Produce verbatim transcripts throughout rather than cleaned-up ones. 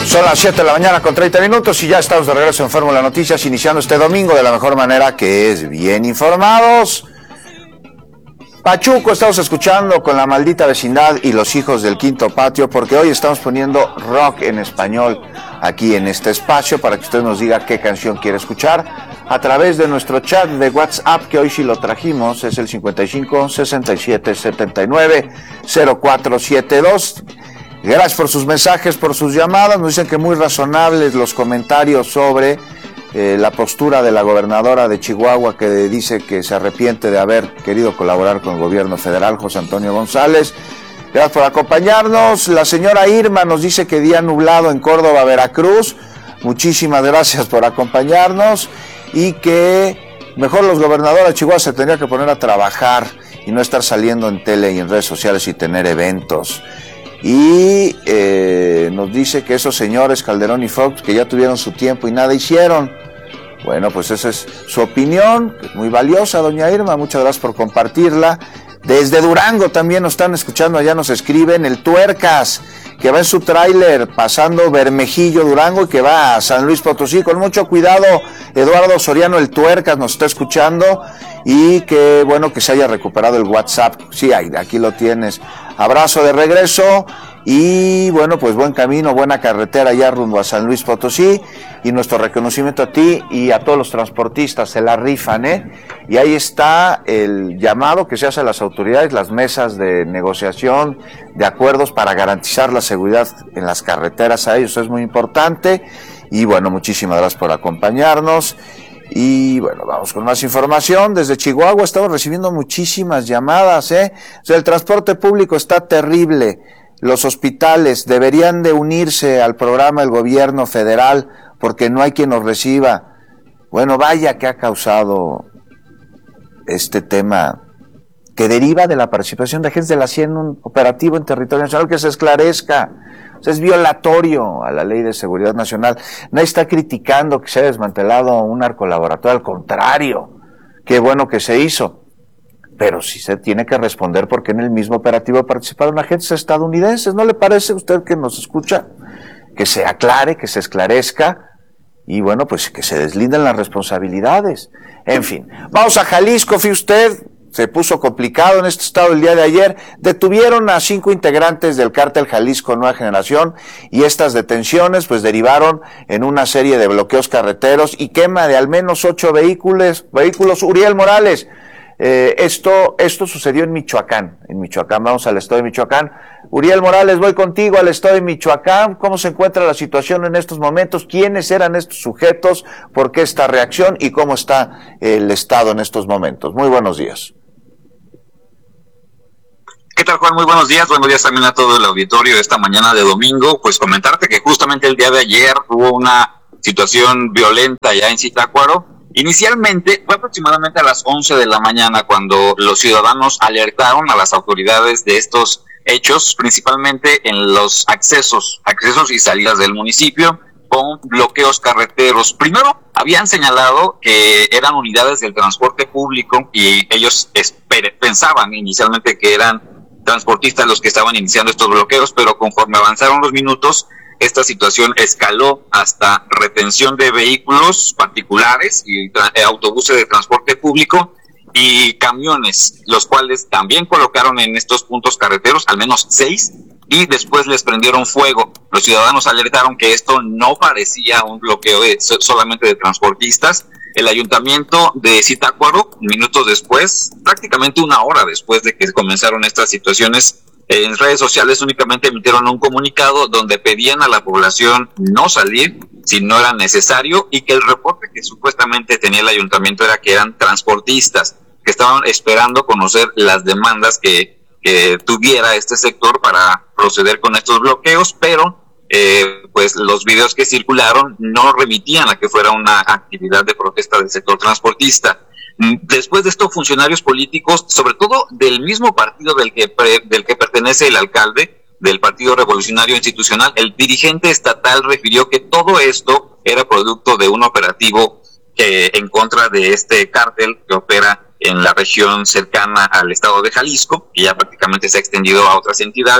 Son las siete de la mañana con treinta minutos y ya estamos de regreso en Fórmula Noticias, iniciando este domingo de la mejor manera, que es bien informados. Pachuco, estamos escuchando con La Maldita Vecindad y Los Hijos del Quinto Patio, porque hoy estamos poniendo rock en español aquí en este espacio para que usted nos diga qué canción quiere escuchar a través de nuestro chat de WhatsApp, que hoy sí lo trajimos, es el cincuenta y cinco, sesenta y siete, setenta y nueve, cero cuatro setenta y dos. Gracias por sus mensajes, por sus llamadas. Nos dicen que muy razonables los comentarios sobre eh, la postura de la gobernadora de Chihuahua, que dice que se arrepiente de haber querido colaborar con el gobierno federal, José Antonio González. Gracias por acompañarnos. La señora Irma nos dice que día nublado en Córdoba, Veracruz. Muchísimas gracias por acompañarnos, y que mejor los gobernadores de Chihuahua se tendrían que poner a trabajar y no estar saliendo en tele y en redes sociales y tener eventos. Y eh, nos dice que esos señores Calderón y Fox, que ya tuvieron su tiempo y nada hicieron. Bueno, pues esa es su opinión, que es muy valiosa, doña Irma, muchas gracias por compartirla. Desde Durango también nos están escuchando, allá nos escriben el Tuercas, que va en su tráiler pasando Bermejillo, Durango, y que va a San Luis Potosí. Con mucho cuidado, Eduardo Soriano, el Tuercas, nos está escuchando, y que bueno que se haya recuperado el WhatsApp. Sí, aquí lo tienes. Abrazo de regreso, y bueno, pues buen camino, buena carretera ya rumbo a San Luis Potosí, y nuestro reconocimiento a ti y a todos los transportistas, se la rifan, ¿eh? Y ahí está el llamado que se hace a las autoridades, las mesas de negociación, de acuerdos para garantizar la seguridad en las carreteras a ellos, es muy importante. Y bueno, muchísimas gracias por acompañarnos. Y bueno, vamos con más información. Desde Chihuahua estamos recibiendo muchísimas llamadas, ¿eh? O sea, el transporte público está terrible. Los hospitales deberían de unirse al programa del gobierno federal, porque no hay quien nos reciba. Bueno, vaya que ha causado este tema, que deriva de la participación de agentes de la C I E en un operativo en territorio nacional, que se esclarezca. O sea, es violatorio a la Ley de Seguridad Nacional. Nadie está criticando que se haya desmantelado un narcolaboratorio, al contrario, qué bueno que se hizo. Pero sí se tiene que responder porque en el mismo operativo participaron agentes estadounidenses. ¿No le parece a usted, que nos escucha, que se aclare, que se esclarezca? Y bueno, pues que se deslinden las responsabilidades. En fin, vamos a Jalisco. Fíjese usted, se puso complicado en este estado el día de ayer. Detuvieron a cinco integrantes del cártel Jalisco Nueva Generación, y estas detenciones pues derivaron en una serie de bloqueos carreteros y quema de al menos ocho vehículos. vehículos. Uriel Morales, eh, esto, esto sucedió en Michoacán. En Michoacán, vamos al estado de Michoacán. Uriel Morales, voy contigo al estado de Michoacán. ¿Cómo se encuentra la situación en estos momentos? ¿Quiénes eran estos sujetos? ¿Por qué esta reacción? ¿Y cómo está el estado en estos momentos? Muy buenos días. ¿Qué tal, Juan? Muy buenos días. Buenos días también a todo el auditorio de esta mañana de domingo. Pues comentarte que justamente el día de ayer hubo una situación violenta ya en Zitácuaro. Inicialmente fue aproximadamente a las once de la mañana cuando los ciudadanos alertaron a las autoridades de estos hechos, principalmente en los accesos, accesos y salidas del municipio, con bloqueos carreteros. Primero habían señalado que eran unidades del transporte público, y ellos esper- pensaban inicialmente que eran transportistas los que estaban iniciando estos bloqueos, pero conforme avanzaron los minutos, esta situación escaló hasta retención de vehículos particulares y tra- autobuses de transporte público y camiones, los cuales también colocaron en estos puntos carreteros, al menos seis, y después les prendieron fuego. Los ciudadanos alertaron que esto no parecía un bloqueo de, solamente de transportistas. El ayuntamiento de Zitácuaro, minutos después, prácticamente una hora después de que comenzaron estas situaciones, en redes sociales únicamente emitieron un comunicado donde pedían a la población no salir si no era necesario, y que el reporte que supuestamente tenía el ayuntamiento era que eran transportistas que estaban esperando conocer las demandas que, que tuviera este sector para proceder con estos bloqueos, pero eh, pues los videos que circularon no remitían a que fuera una actividad de protesta del sector transportista. Después de esto, funcionarios políticos, sobre todo del mismo partido del que pre, del que pertenece el alcalde, del Partido Revolucionario Institucional, el dirigente estatal refirió que todo esto era producto de un operativo que, en contra de este cártel que opera en la región cercana al estado de Jalisco, que ya prácticamente se ha extendido a otras entidades,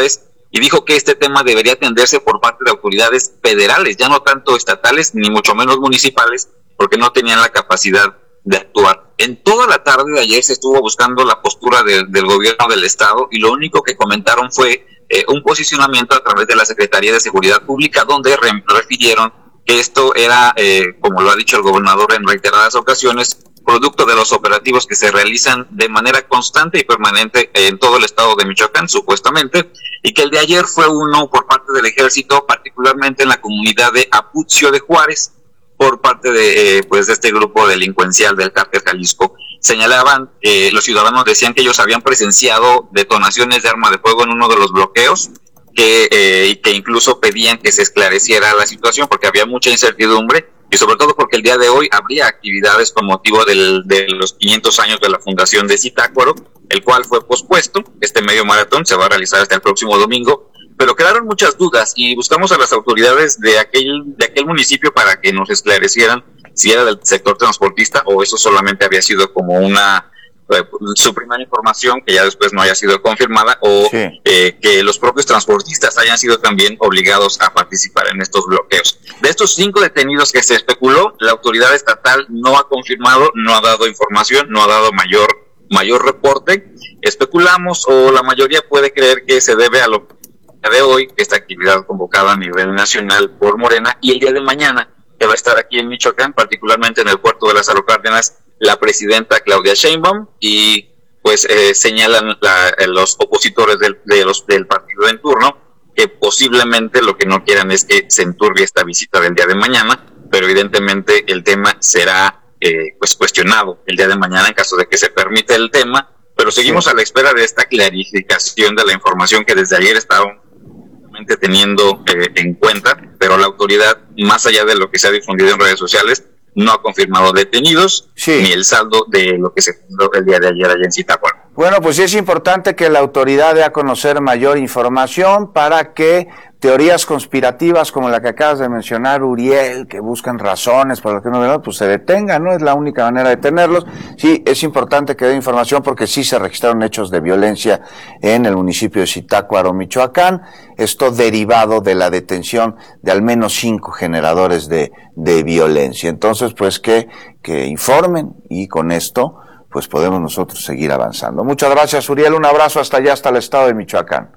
y dijo que este tema debería atenderse por parte de autoridades federales, ya no tanto estatales ni mucho menos municipales, porque no tenían la capacidad de actuar. En toda la tarde de ayer se estuvo buscando la postura de, del gobierno del estado y lo único que comentaron fue eh, un posicionamiento a través de la Secretaría de Seguridad Pública, donde re- refirieron que esto era, eh, como lo ha dicho el gobernador en reiteradas ocasiones, producto de los operativos que se realizan de manera constante y permanente en todo el estado de Michoacán, supuestamente, y que el de ayer fue uno por parte del ejército, particularmente en la comunidad de Apucio de Juárez, por parte de, eh, pues, de este grupo delincuencial del Cártel Jalisco. Señalaban, eh, los ciudadanos decían que ellos habían presenciado detonaciones de arma de fuego en uno de los bloqueos, que, eh, y que incluso pedían que se esclareciera la situación porque había mucha incertidumbre, y sobre todo porque el día de hoy habría actividades con motivo del, de los quinientos años de la fundación de Zitácuaro, el cual fue pospuesto. Este medio maratón se va a realizar hasta el próximo domingo, pero quedaron muchas dudas y buscamos a las autoridades de aquel, de aquel municipio para que nos esclarecieran si era del sector transportista o eso solamente había sido como una eh, su primera información que ya después no haya sido confirmada, o sí. eh, que los propios transportistas hayan sido también obligados a participar en estos bloqueos. De estos cinco detenidos que se especuló, la autoridad estatal no ha confirmado, no ha dado información, no ha dado mayor mayor reporte. Especulamos, o la mayoría puede creer que se debe a lo de hoy, esta actividad convocada a nivel nacional por Morena, y el día de mañana, que va a estar aquí en Michoacán, particularmente en el puerto de Lázaro Cárdenas, la presidenta Claudia Sheinbaum, y pues eh, señalan la, los opositores del, de los, del partido en turno que posiblemente lo que no quieran es que se enturbie esta visita del día de mañana, pero evidentemente el tema será eh, pues cuestionado el día de mañana en caso de que se permita el tema, pero seguimos sí. a la espera de esta clarificación de la información que desde ayer estaban teniendo eh, en cuenta, pero la autoridad, más allá de lo que se ha difundido en redes sociales, no ha confirmado detenidos, sí. ni el saldo de lo que se fundó el día de ayer allá en Zitácuaro. Bueno, pues sí es importante que la autoridad dé a conocer mayor información para que teorías conspirativas como la que acabas de mencionar, Uriel, que buscan razones por las que no, pues se detengan, no es la única manera de detenerlos. Sí, es importante que dé información porque sí se registraron hechos de violencia en el municipio de Zitácuaro, Michoacán, esto derivado de la detención de al menos cinco generadores de, de violencia. Entonces, pues que, que informen y con esto, pues podemos nosotros seguir avanzando. Muchas gracias, Uriel, un abrazo hasta allá, hasta el estado de Michoacán.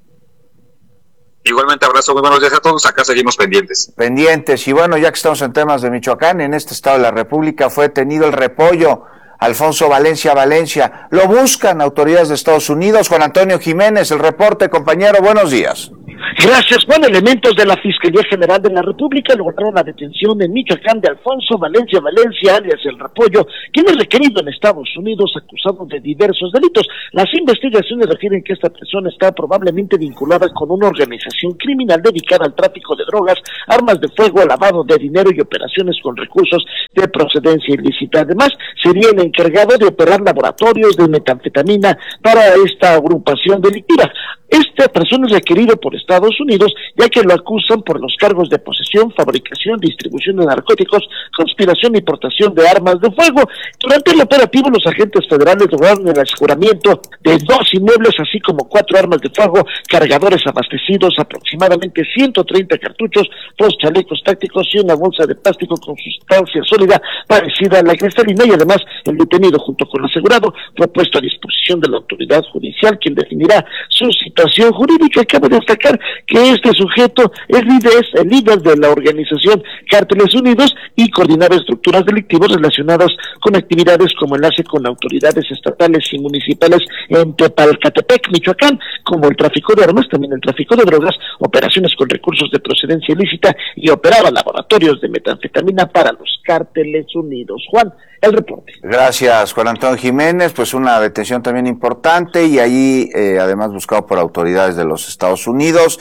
Igualmente, abrazo, muy buenos días a todos, acá seguimos pendientes. Pendientes, y bueno, ya que estamos en temas de Michoacán, en este estado de la República fue detenido el Repollo, Alfonso Valencia Valencia. Lo buscan autoridades de Estados Unidos. Juan Antonio Jiménez, el reporte, compañero, buenos días. Gracias, Juan. Elementos de la Fiscalía General de la República lograron la detención en Michoacán de Alfonso Valencia Valencia, alias El Repollo, quien es requerido en Estados Unidos acusado de diversos delitos. Las investigaciones refieren que esta persona está probablemente vinculada con una organización criminal dedicada al tráfico de drogas, armas de fuego, lavado de dinero y operaciones con recursos de procedencia ilícita. Además, sería el encargado de operar laboratorios de metanfetamina para esta agrupación delictiva. Esta persona es requerido por Estados Unidos, ya que lo acusan por los cargos de posesión, fabricación, distribución de narcóticos, conspiración y portación de armas de fuego. Durante el operativo, los agentes federales lograron el aseguramiento de dos inmuebles, así como cuatro armas de fuego, cargadores abastecidos, aproximadamente ciento treinta cartuchos, dos chalecos tácticos y una bolsa de plástico con sustancia sólida parecida a la cristalina, y además el detenido junto con el asegurado fue puesto a disposición de la autoridad judicial, quien definirá su situación jurídica. Cabe destacar que este sujeto es líder, el líder de la organización Cárteles Unidos y coordinaba estructuras delictivas relacionadas con actividades como enlace con autoridades estatales y municipales en Tepalcatepec, Michoacán, como el tráfico de armas, también el tráfico de drogas, operaciones con recursos de procedencia ilícita, y operaba laboratorios de metanfetamina para los Cárteles Unidos. Juan, el reporte. Gracias, Juan Antonio Jiménez. Pues una detención también importante y ahí eh, además buscado por autoridades de los Estados Unidos.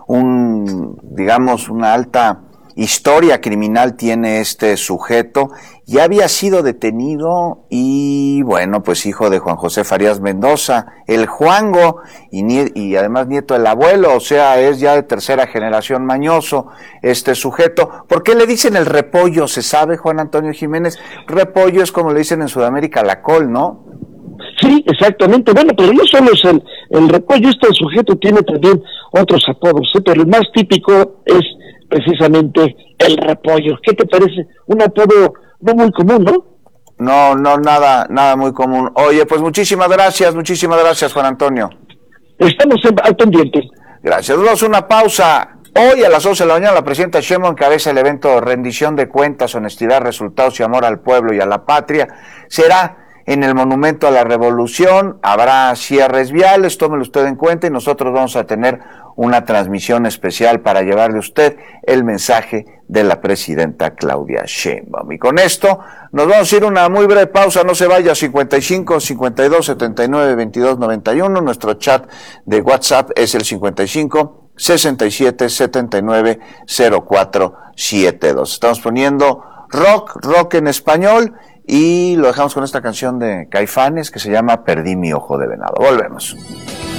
Un, digamos, una alta historia criminal tiene este sujeto. Ya había sido detenido y, bueno, pues hijo de Juan José Farías Mendoza, el Juango, y, nie- y además nieto del abuelo, o sea, es ya de tercera generación mañoso este sujeto. ¿Por qué le dicen el Repollo? ¿Se sabe, Juan Antonio Jiménez? Repollo es como le dicen en Sudamérica la col, ¿no? Sí, exactamente. Bueno, pero no solo es el, el repollo, este sujeto tiene también otros apodos, ¿eh? Pero el más típico es precisamente el repollo. ¿Qué te parece? Un apodo no muy común, ¿no? No, no, nada, nada muy común. Oye, pues muchísimas gracias, muchísimas gracias, Juan Antonio. Estamos en, al pendiente. Gracias. Vamos a una pausa. Hoy a las once de la mañana la presidenta Sheinbaum encabeza el evento Rendición de Cuentas, Honestidad, Resultados y Amor al Pueblo y a la Patria. Será en el Monumento a la Revolución, habrá cierres viales, tómelo usted en cuenta y nosotros vamos a tener una transmisión especial para llevarle a usted el mensaje de la presidenta Claudia Sheinbaum. Y con esto nos vamos a ir a una muy breve pausa, no se vaya, cincuenta y cinco, cincuenta y dos, setenta y nueve, veintidós, noventa y uno, nuestro chat de WhatsApp es el cincuenta y cinco, sesenta y siete, setenta y nueve, cero cuatro setenta y dos. Estamos poniendo rock, rock en español, y lo dejamos con esta canción de Caifanes que se llama Perdí mi ojo de venado. Volvemos.